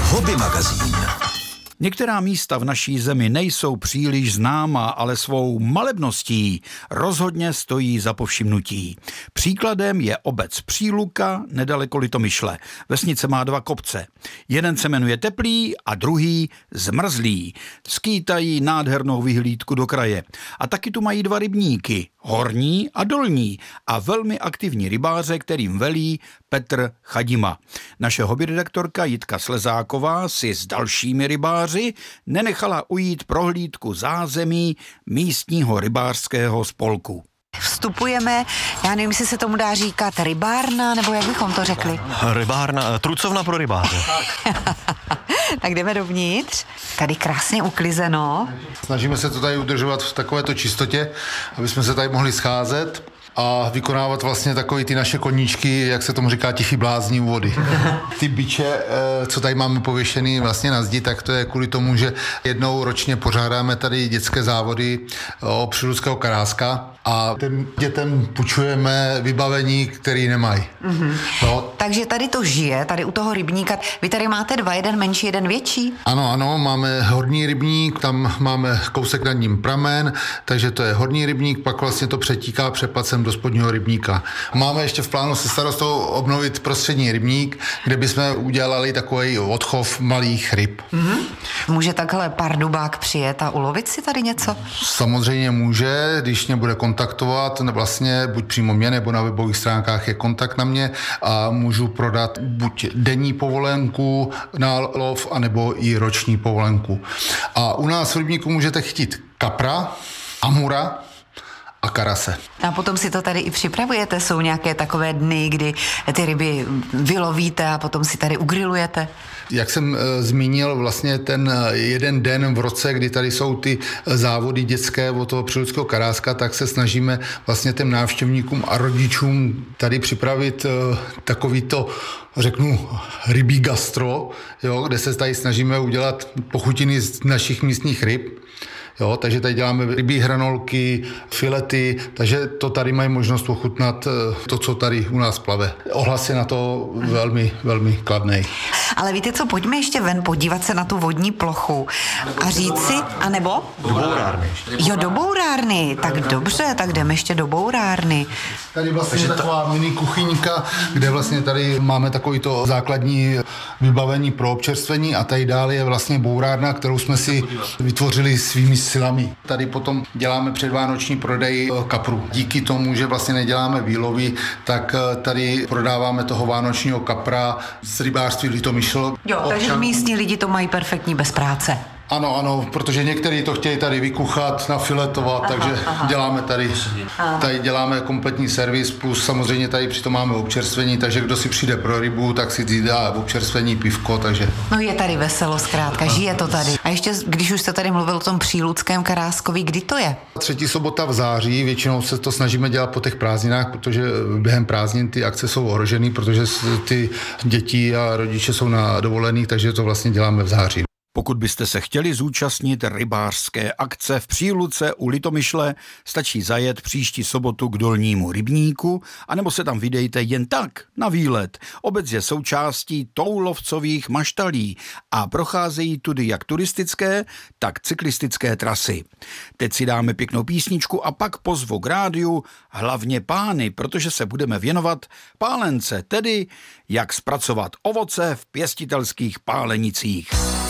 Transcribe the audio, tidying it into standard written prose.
Hobby magazín. Některá místa v naší zemi nejsou příliš známá, ale svou malebností rozhodně stojí za povšimnutí. Příkladem je obec Příluka nedaleko Litomyšle. Vesnice má 2 kopce. Jeden se jmenuje Teplý a druhý Zmrzlý. Skýtají nádhernou vyhlídku do kraje. A taky tu mají 2 rybníky, horní a dolní, a velmi aktivní rybáře, kterým velí Petr Chadima. Naše hobbyredaktorka Jitka Slezáková si s dalšími rybáři nenechala ujít prohlídku zázemí místního rybářského spolku. Vstupujeme, já nevím, jestli se tomu dá říkat rybárna, nebo jak bychom to řekli? Rybárna, trucovna pro rybáře. Tak jdeme dovnitř. Tady krásně uklizeno. Snažíme se to tady udržovat v takovéto čistotě, aby jsme se tady mohli scházet a vykonávat vlastně takový ty naše koníčky, jak se tomu říká, tichý blázni u vody. Ty biče, co tady máme pověšený vlastně na zdi, tak to je kvůli tomu, že jednou ročně pořádáme tady dětské závody o přírodského karáska a těm dětem půjčujeme vybavení, který nemají. Mm-hmm. No. Takže tady to žije, tady u toho rybníka. Vy tady máte 2, jeden menší, jeden větší? Ano, máme horní rybník, tam máme kousek nad ním pramen, takže to je horní rybník, pak vlastně to přetíká přepacem do spodního rybníka. Máme ještě v plánu se starostou obnovit prostřední rybník, kde bychom udělali takový odchov malých ryb. Mm-hmm. Může takhle pardubák přijet a ulovit si tady něco? Samozřejmě může, když mě bude kontaktovat, vlastně buď přímo mě, nebo na webových stránkách je kontakt na mě a můžu prodat buď denní povolenku na lov, anebo i roční povolenku. A u nás v rybníku můžete chtít kapra, amura a karase. A potom si to tady i připravujete? Jsou nějaké takové dny, kdy ty ryby vylovíte a potom si tady ugrilujete? Jak jsem zmínil, vlastně ten jeden den v roce, kdy tady jsou ty závody dětské od toho přírodského karáska, tak se snažíme vlastně těm návštěvníkům a rodičům tady připravit takovýto, řeknu, rybí gastro, jo, kde se tady snažíme udělat pochutiny z našich místních ryb. Jo, takže tady děláme rybí hranolky, filety, takže to tady mají možnost ochutnat to, co tady u nás plave. Ohlas je na to velmi, velmi kladnej. Ale víte co, pojďme ještě ven podívat se na tu vodní plochu a říct si, anebo? Do bourárny. Jo, do bourárny, tak dobře, tak jdeme ještě do bourárny. Tady vlastně je taková mini kuchyňka, kde vlastně tady máme takovýto základní vybavení pro občerstvení a tady dál je vlastně bourárna, kterou jsme si vytvořili svými silami. Tady potom děláme předvánoční prodej kapru. Díky tomu, že vlastně neděláme výlovy, tak tady prodáváme toho vánočního kapra z rybářství Litomyšl. Jo, takže místní lidi to mají perfektní bez práce. Ano, protože někteří to chtějí tady vykuchat, nafiletovat, takže děláme tady děláme kompletní servis, plus samozřejmě tady přitom máme občerstvení, takže kdo si přijde pro rybu, tak si dá občerstvení, pivko, takže. No je tady veselo zkrátka, žije to tady. A ještě, když už jste tady mluvil o tom příludském karáskovi, kdy to je? 3. sobota v září, většinou se to snažíme dělat po těch prázdninách, protože během prázdnin ty akce jsou ohrožený, protože ty děti a rodiče jsou na dovolených, takže to vlastně děláme v září. Pokud byste se chtěli zúčastnit rybářské akce v Příluce u Litomyšle, stačí zajet příští sobotu k Dolnímu rybníku, anebo se tam vydejte jen tak na výlet. Obec je součástí toulovcových maštalí a procházejí tudy jak turistické, tak cyklistické trasy. Teď si dáme pěknou písničku a pak pozvu k rádiu hlavně pány, protože se budeme věnovat pálence, tedy jak zpracovat ovoce v pěstitelských pálenicích.